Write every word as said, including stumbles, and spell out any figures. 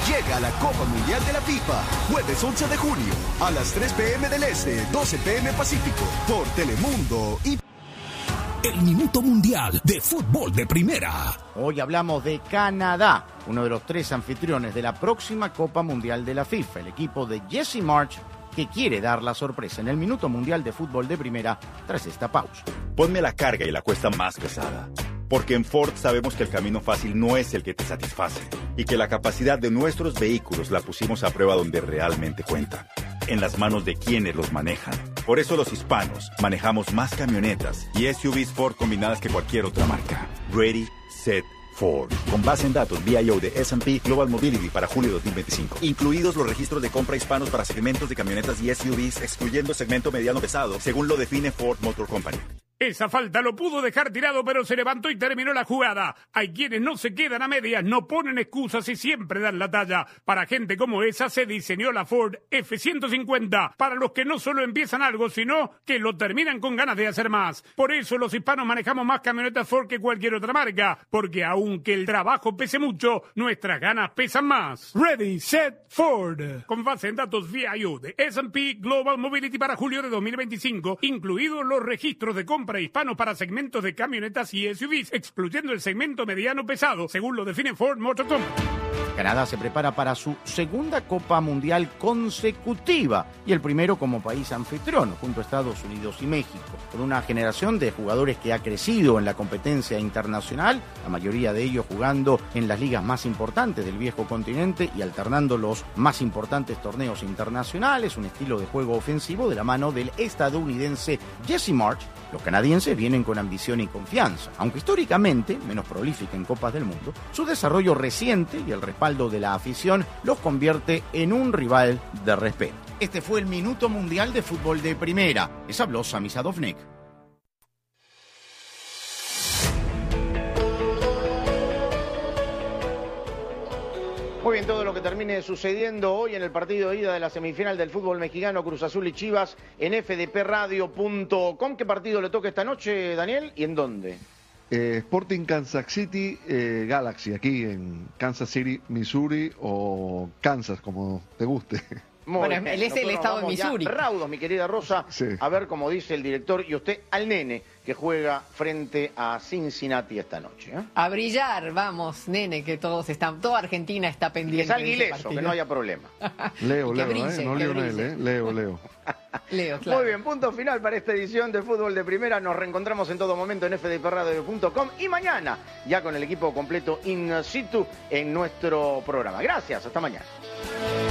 Llega la Copa Mundial de la FIFA, jueves once de junio, a las tres pe eme del Este, doce pe eme Pacífico, por Telemundo y... El Minuto Mundial de Fútbol de Primera. Hoy hablamos de Canadá, uno de los tres anfitriones de la próxima Copa Mundial de la FIFA, el equipo de Jesse Marsch, que quiere dar la sorpresa en el Minuto Mundial de Fútbol de Primera tras esta pausa. Ponme la carga y la cuesta más pesada. Porque en Ford sabemos que el camino fácil no es el que te satisface y que la capacidad de nuestros vehículos la pusimos a prueba donde realmente cuenta, en las manos de quienes los manejan. Por eso los hispanos manejamos más camionetas y S U Vs Ford combinadas que cualquier otra marca. Ready, Set, Ford. Con base en datos V I O de S and P Global Mobility para julio dos mil veinticinco. Incluidos los registros de compra hispanos para segmentos de camionetas y S U Vs, excluyendo segmento mediano pesado, según lo define Ford Motor Company. Esa falta lo pudo dejar tirado, pero se levantó y terminó la jugada. Hay quienes no se quedan a medias, no ponen excusas y siempre dan la talla. Para gente como esa se diseñó la Ford F ciento cincuenta, para los que no solo empiezan algo, sino que lo terminan con ganas de hacer más. Por eso los hispanos manejamos más camionetas Ford que cualquier otra marca, porque aunque el trabajo pese mucho, nuestras ganas pesan más. Ready, Set, Ford. Con base en datos V I O de S and P Global Mobility para julio de dos mil veinticinco, incluidos los registros de compra hispanos para segmentos de camionetas y S U Vs, excluyendo el segmento mediano pesado, según lo define Ford Motor Company. Canadá se prepara para su segunda Copa Mundial consecutiva y el primero como país anfitrión, junto a Estados Unidos y México. Con una generación de jugadores que ha crecido en la competencia internacional, la mayoría de ellos jugando en las ligas más importantes del viejo continente y alternando los más importantes torneos internacionales, un estilo de juego ofensivo de la mano del estadounidense Jesse Marsch. Los canadienses vienen con ambición y confianza. Aunque históricamente menos prolífica en Copas del Mundo, su desarrollo reciente y el respaldo de la afición los convierte en un rival de respeto. Este fue el Minuto Mundial de Fútbol de Primera. Les habló Sami Sadovnik. Muy bien, todo lo que termine sucediendo hoy en el partido de ida de la semifinal del fútbol mexicano, Cruz Azul y Chivas, en f d p radio punto com. ¿Qué partido le toca esta noche, Daniel? ¿Y en dónde? Eh, Sporting Kansas City eh, Galaxy, aquí en Kansas City, Missouri, o Kansas, como te guste. Muy bueno, bien. Él es el estado de Missouri. Raudos, mi querida Rosa. Sí. A ver, como dice el director, y usted al nene que juega frente a Cincinnati esta noche. ¿eh? A brillar, vamos, nene, que todos están, toda Argentina está pendiente. Que salga ileso, que no haya problema. Leo, Leo, brille, ¿eh? No Lionel, ¿eh? Leo, Leo. Leo, claro. Muy bien, punto final para esta edición de Fútbol de Primera. Nos reencontramos en todo momento en f d p radio punto com y mañana ya con el equipo completo in situ en nuestro programa. Gracias, hasta mañana.